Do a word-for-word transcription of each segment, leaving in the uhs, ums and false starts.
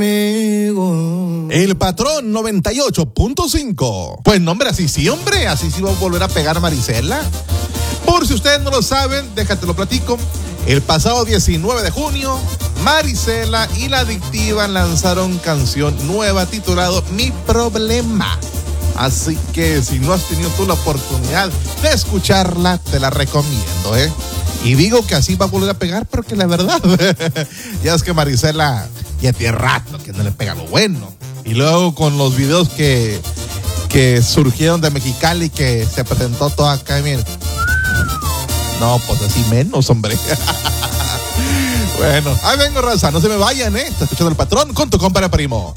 El Patrón noventa y ocho punto cinco. Pues no, hombre, así sí, hombre, así sí va a volver a pegar Marisela. Por si ustedes no lo saben, déjate lo platico. El pasado diecinueve de junio, Marisela y La Adictiva lanzaron canción nueva titulado Mi Problema. Así que si no has tenido tú la oportunidad de escucharla, te la recomiendo, ¿eh? Y digo que así va a volver a pegar, pero que la verdad, ya es que Marisela ya tiene rato que no le pega lo bueno. Y luego con los videos que, que surgieron de Mexicali, que se presentó todo acá, miren. No, pues así menos, hombre. Bueno, ahí vengo, raza, no se me vayan, ¿eh? Está escuchando El Patrón con tu compa primo.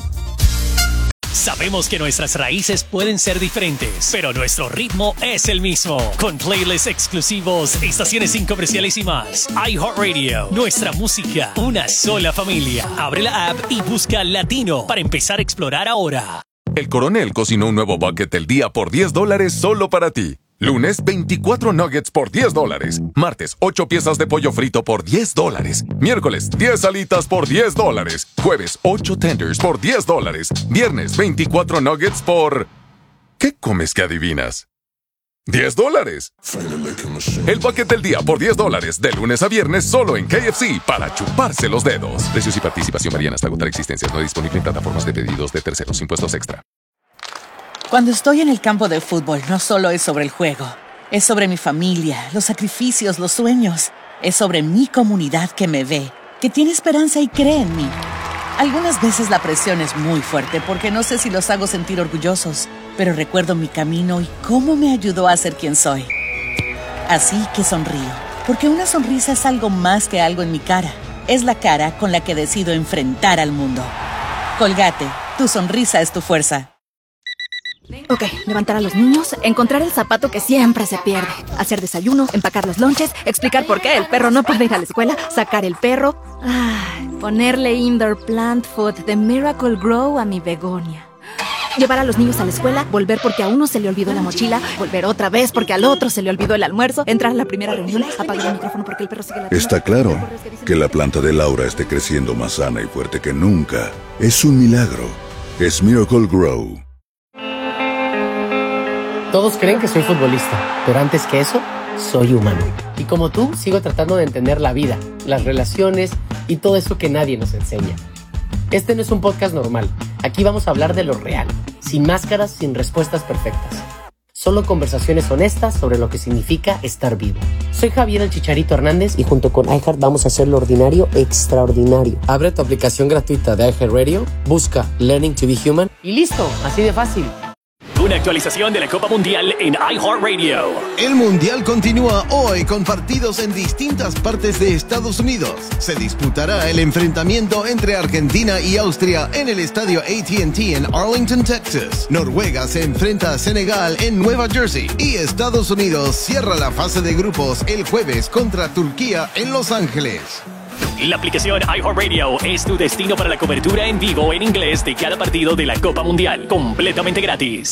Sabemos que nuestras raíces pueden ser diferentes, pero nuestro ritmo es el mismo. Con playlists exclusivos, estaciones sin comerciales y más. iHeartRadio, nuestra música, una sola familia. Abre la app y busca Latino para empezar a explorar ahora. El Coronel cocinó un nuevo bucket del día por diez dólares solo para ti. Lunes, veinticuatro nuggets por diez dólares. Martes, ocho piezas de pollo frito por diez dólares. Miércoles, diez alitas por diez dólares. Jueves, ocho tenders por diez dólares. Viernes, veinticuatro nuggets por... ¿Qué comes que adivinas? diez dólares. El bucket del día por diez dólares. De lunes a viernes solo en K F C para chuparse los dedos. Precios y participación varían hasta agotar existencias. No disponible en plataformas de pedidos de terceros. Impuestos extra. Cuando estoy en el campo de fútbol, no solo es sobre el juego. Es sobre mi familia, los sacrificios, los sueños. Es sobre mi comunidad que me ve, que tiene esperanza y cree en mí. Algunas veces la presión es muy fuerte porque no sé si los hago sentir orgullosos, pero recuerdo mi camino y cómo me ayudó a ser quien soy. Así que sonrío, porque una sonrisa es algo más que algo en mi cara. Es la cara con la que decido enfrentar al mundo. Colgate, tu sonrisa es tu fuerza. Ok, levantar a los niños, encontrar el zapato que siempre se pierde, hacer desayuno, empacar los lonches, explicar por qué el perro no puede ir a la escuela, sacar el perro, ay, ponerle indoor plant food de Miracle Grow a mi begonia. Llevar a los niños a la escuela, volver porque a uno se le olvidó la mochila, volver otra vez porque al otro se le olvidó el almuerzo, entrar a la primera reunión, apagar el micrófono porque el perro sigue la... Está claro que la planta de Laura esté creciendo más sana y fuerte que nunca. Es un milagro. Es Miracle Grow. Todos creen que soy futbolista, pero antes que eso, soy humano. Y como tú, sigo tratando de entender la vida, las relaciones y todo eso que nadie nos enseña. Este no es un podcast normal. Aquí vamos a hablar de lo real, sin máscaras, sin respuestas perfectas. Solo conversaciones honestas sobre lo que significa estar vivo. Soy Javier el Chicharito Hernández y junto con iHeart vamos a hacer lo ordinario extraordinario. Abre tu aplicación gratuita de iHeartRadio, busca Learning to be Human y listo, así de fácil. Una actualización de la Copa Mundial en iHeartRadio. El Mundial continúa hoy con partidos en distintas partes de Estados Unidos. Se disputará el enfrentamiento entre Argentina y Austria en el estadio A T and T en Arlington, Texas. Noruega se enfrenta a Senegal en Nueva Jersey. Y Estados Unidos cierra la fase de grupos el jueves contra Turquía en Los Ángeles. La aplicación iHeartRadio es tu destino para la cobertura en vivo en inglés de cada partido de la Copa Mundial, completamente gratis.